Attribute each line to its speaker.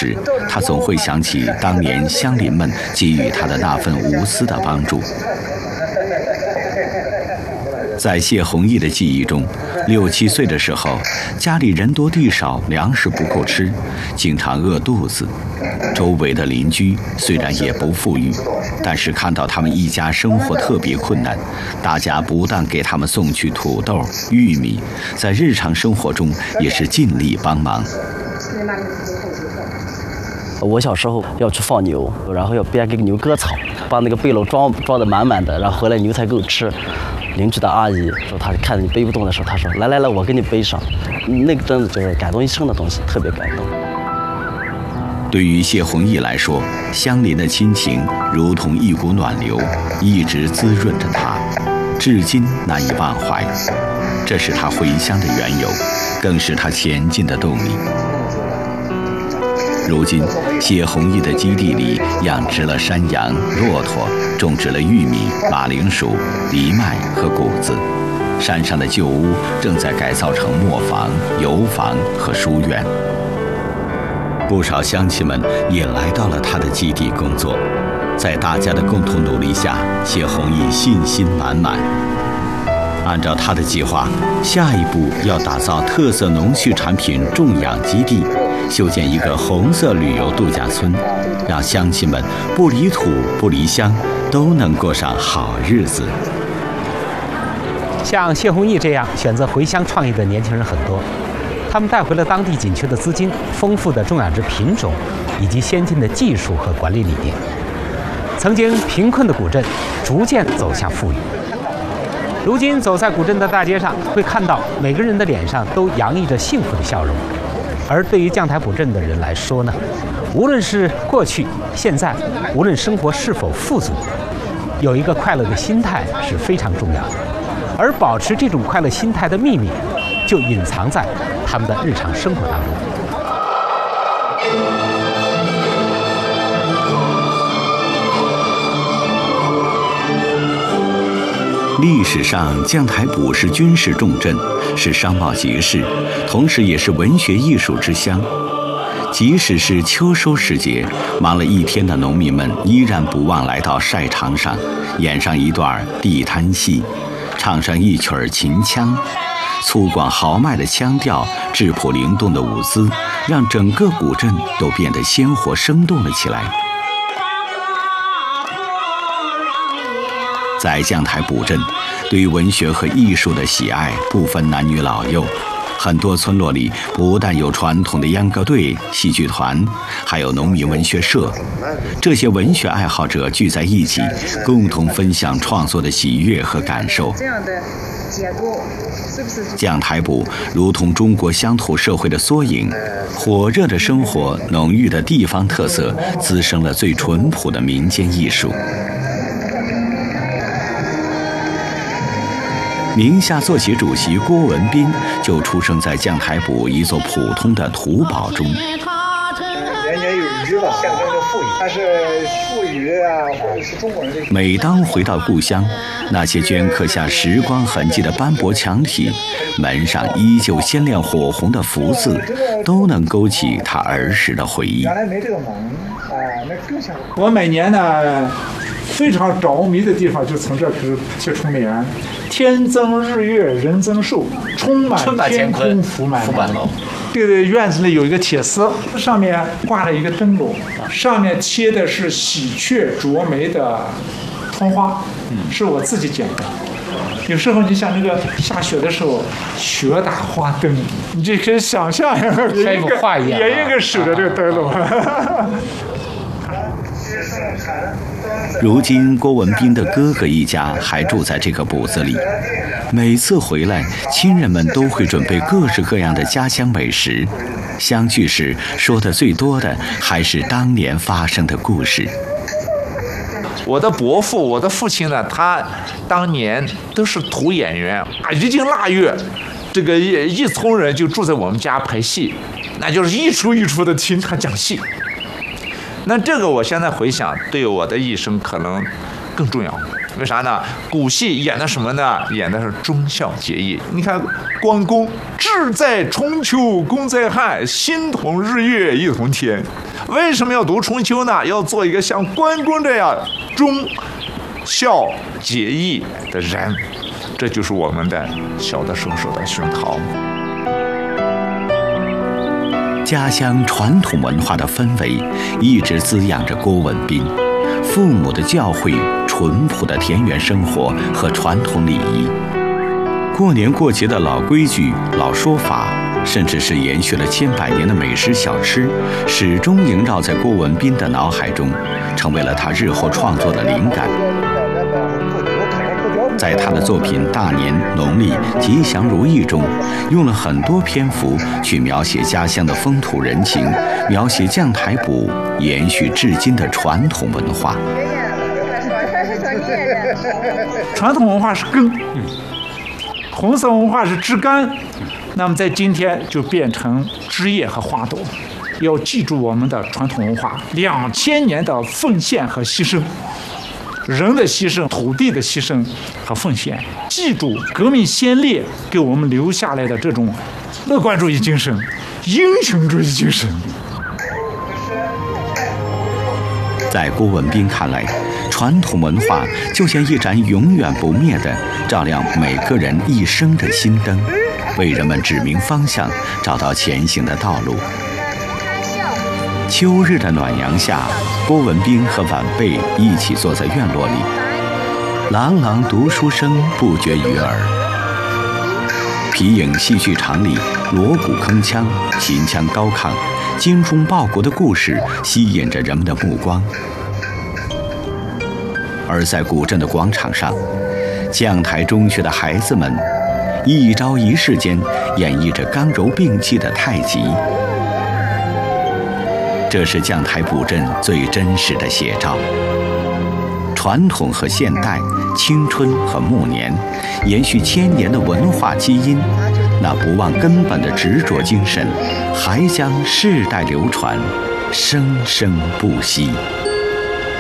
Speaker 1: 时，他总会想起当年乡邻们给予他的那份无私的帮助。在谢弘毅的记忆中，6、7岁的时候，家里人多地少，粮食不够吃，经常饿肚子。周围的邻居虽然也不富裕，但是看到他们一家生活特别困难，大家不但给他们送去土豆、玉米，在日常生活中也是尽力帮忙。
Speaker 2: 我小时候要去放牛，然后要边给牛割草，把那个背篓装得满满的，然后回来牛才够吃。邻居的阿姨说，她看着你背不动的时候，她说来，我给你背上。那个真的就是感动一生的东西，特别感动。
Speaker 1: 对于谢弘毅来说，乡邻的亲情如同一股暖流，一直滋润着他，至今难以忘怀。这是他回乡的缘由，更是他前进的动力。如今，谢弘毅的基地里养殖了山羊、骆驼，种植了玉米、马铃薯、藜麦和谷子。山上的旧屋正在改造成磨坊、油坊和书院。不少乡亲们也来到了他的基地工作，在大家的共同努力下，谢弘毅信心满满。按照他的计划，下一步要打造特色农畜产品种养基地，修建一个红色旅游度假村，让乡亲们不离土不离乡，都能过上好日子。
Speaker 3: 像谢弘毅这样选择回乡创业的年轻人很多，他们带回了当地紧缺的资金、丰富的种养殖品种以及先进的技术和管理理念。曾经贫困的古镇逐渐走向富裕。如今走在古镇的大街上，会看到每个人的脸上都洋溢着幸福的笑容。而对于将台埔镇的人来说呢，无论是过去、现在，无论生活是否富足，有一个快乐的心态是非常重要的。而保持这种快乐心态的秘密，就隐藏在他们的日常生活当中。
Speaker 1: 历史上，将台埔是军事重镇，是商贸集市，同时也是文学艺术之乡。即使是秋收时节，忙了一天的农民们依然不忘来到晒场上，演上一段地摊戏，唱上一曲秦腔。粗犷豪迈的腔调，质朴灵动的舞姿，让整个古镇都变得鲜活生动了起来。在将台埔镇，对于文学和艺术的喜爱不分男女老幼。很多村落里不但有传统的秧歌队、戏剧团，还有农民文学社。这些文学爱好者聚在一起，共同分享创作的喜悦和感受。这样的结构是不是？将台埔如同中国乡土社会的缩影，火热的生活、浓郁的地方特色，滋生了最淳朴的民间艺术。宁夏作协主席郭文彬就出生在将台埔一座普通的土堡中。
Speaker 4: 年年有余吧，象征着富裕，但是富裕啊，或者是中国人的。
Speaker 1: 每当回到故乡，那些镌刻下时光痕迹的斑驳墙体，门上依旧鲜亮火红的福字，都能勾起他儿时的回忆。
Speaker 4: 原来没这个门，那更像。我每年呢，非常着迷的地方就从这开始贴春联。天增日月人增寿，充满天空福满楼。这个院子里有一个铁丝，上面挂了一个灯笼，上面贴的是喜鹊啄梅的窗花，是我自己剪的。有时候你像那个下雪的时候，雪打花灯，你就可以想象一下，
Speaker 3: 像一幅画一样，
Speaker 4: 也一个手的这个灯笼。
Speaker 1: 如今，郭文彬的哥哥一家还住在这个埔子里。每次回来，亲人们都会准备各式各样的家乡美食。相聚时说的最多的还是当年发生的故事。
Speaker 5: 我的伯父，我的父亲呢，他当年都是土演员啊，一进腊月，这个一村人就住在我们家排戏，那就是一出一出的听他讲戏。那这个我现在回想，对我的一生可能更重要。为啥呢？古戏演的什么呢？演的是忠孝节义。你看，关公志在春秋，功在汉，心同日月一同天。 为什么要读春秋呢？要做一个像关公这样忠孝节义的人，这就是我们的小的时候受的熏陶。
Speaker 1: 家乡传统文化的氛围一直滋养着郭文彬，父母的教诲、淳朴的田园生活和传统礼仪，过年过节的老规矩、老说法，甚至是延续了千百年的美食小吃，始终萦绕在郭文彬的脑海中，成为了他日后创作的灵感。在他的作品《大年、农历、吉祥如意》中，用了很多篇幅去描写家乡的风土人情，描写酱台补延续至今的传统文化。
Speaker 4: 传统文化是根，红色文化是枝干，那么在今天就变成枝叶和花朵。要记住我们的传统文化2000年的奉献和牺牲。人的牺牲、土地的牺牲和奉献，记住革命先烈给我们留下来的这种乐观主义精神、英雄主义精神。
Speaker 1: 在郭文彬看来，传统文化就像一盏永远不灭的照亮每个人一生的心灯，为人们指明方向，找到前行的道路。秋日的暖阳下，郭文彬和晚辈一起坐在院落里，朗朗读书声不绝于耳。皮影戏剧场里，锣鼓铿锵，秦腔高亢，精忠报国的故事吸引着人们的目光。而在古镇的广场上，将台中学的孩子们一招一式间演绎着刚柔并济的太极。这是将台补镇最真实的写照。传统和现代，青春和暮年，延续1000年的文化基因，那不忘根本的执着精神，还将世代流传，生生不息。